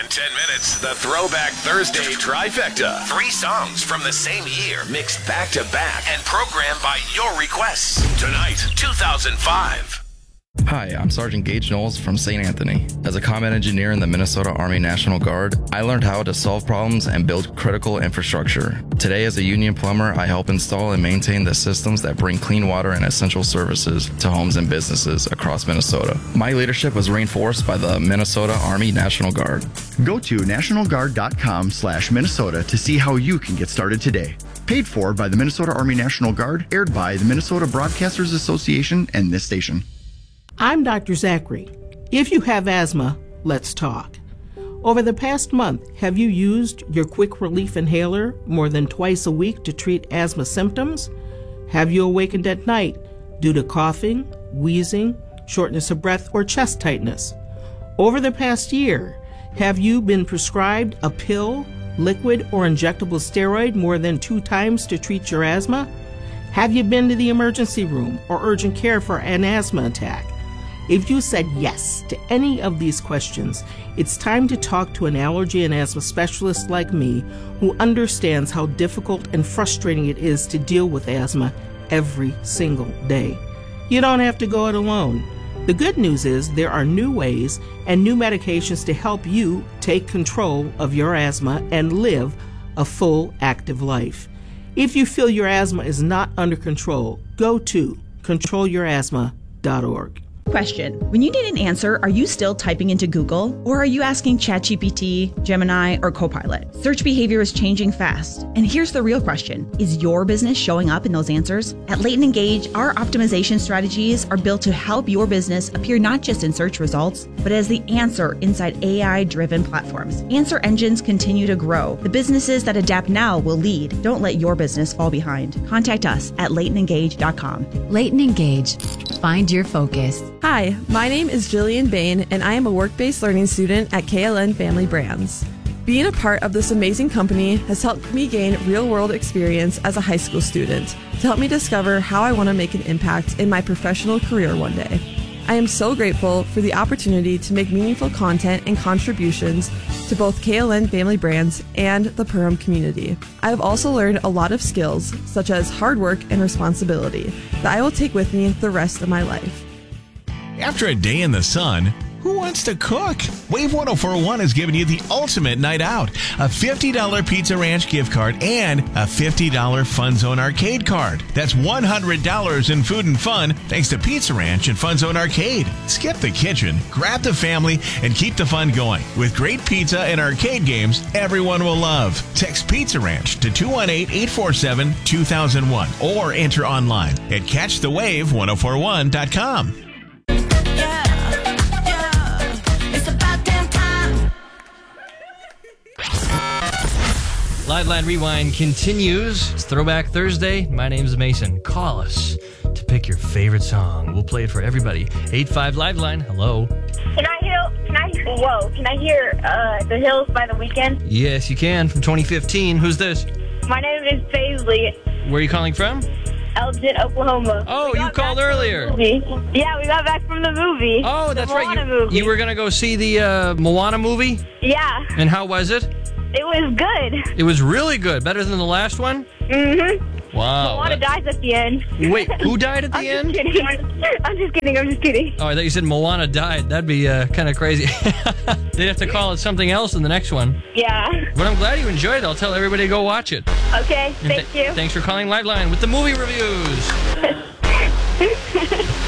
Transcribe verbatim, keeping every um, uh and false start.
ten minutes, the Throwback Thursday trifecta. Three songs from the same year mixed back to back and programmed by your requests. Tonight, two thousand five. Hi, I'm Sergeant Gage Knowles from Saint Anthony. As a combat engineer in the Minnesota Army National Guard, I learned how to solve problems and build critical infrastructure. Today, as a union plumber, I help install and maintain the systems that bring clean water and essential services to homes and businesses across Minnesota. My leadership was reinforced by the Minnesota Army National Guard. Go to national guard dot com slash Minnesota to see how you can get started today. Paid for by the Minnesota Army National Guard, aired by the Minnesota Broadcasters Association and this station. I'm Doctor Zachary. If you have asthma, let's talk. Over the past month, have you used your quick relief inhaler more than twice a week to treat asthma symptoms? Have you awakened at night due to coughing, wheezing, shortness of breath, or chest tightness? Over the past year, have you been prescribed a pill, liquid, or injectable steroid more than two times to treat your asthma? Have you been to the emergency room or urgent care for an asthma attack? If you said yes to any of these questions, it's time to talk to an allergy and asthma specialist like me who understands how difficult and frustrating it is to deal with asthma every single day. You don't have to go it alone. The good news is there are new ways and new medications to help you take control of your asthma and live a full, active life. If you feel your asthma is not under control, go to control your asthma dot org. Question. When you need an answer, are you still typing into Google? Or are you asking ChatGPT, Gemini, or Copilot? Search behavior is changing fast. And here's the real question. Is your business showing up in those answers? At Leighton Engage, our optimization strategies are built to help your business appear not just in search results, but as the answer inside A I-driven platforms. Answer engines continue to grow. The businesses that adapt now will lead. Don't let your business fall behind. Contact us at leighton engage dot com. Leighton Engage. Find your focus. Hi, my name is Jillian Bain, and I am a work-based learning student at K L N Family Brands. Being a part of this amazing company has helped me gain real-world experience as a high school student to help me discover how I want to make an impact in my professional career one day. I am so grateful for the opportunity to make meaningful content and contributions to both K L N Family Brands and the Perham community. I have also learned a lot of skills, such as hard work and responsibility, that I will take with me the rest of my life. After a day in the sun, who wants to cook? Wave one oh four point one is giving you the ultimate night out. A fifty dollars Pizza Ranch gift card and a fifty dollars Fun Zone Arcade card. That's one hundred dollars in food and fun thanks to Pizza Ranch and Fun Zone Arcade. Skip the kitchen, grab the family, and keep the fun going. With great pizza and arcade games everyone will love. Text Pizza Ranch to two one eight, eight four seven, two thousand one or enter online at catch the wave one oh four one dot com. Liveline Rewind continues. It's Throwback Thursday. My name is Mason. Call us to pick your favorite song. We'll play it for everybody. eight five Liveline. Hello. Can I hear? Can I? Whoa! Can I hear uh, "The Hills" by The Weeknd? Yes, you can. From twenty fifteen. Who's this? My name is Paisley. Where are you calling from? Elgin, Oklahoma. Oh, you called earlier. Yeah, we got back from the movie. Oh, that's the right. You, movie. you were gonna go see the uh, Moana movie? Yeah. And how was it? It was good. It was really good. Better than the last one? Mm-hmm. Wow. Moana dies at the end. Wait, who died at the I'm end? Just kidding. I'm just kidding. I'm just kidding. Oh, I thought you said Moana died. That'd be uh, kind of crazy. They'd have to call it something else in the next one. Yeah. But I'm glad you enjoyed it. I'll tell everybody to go watch it. Okay, And thank th- you. Thanks for calling Liveline with the movie reviews.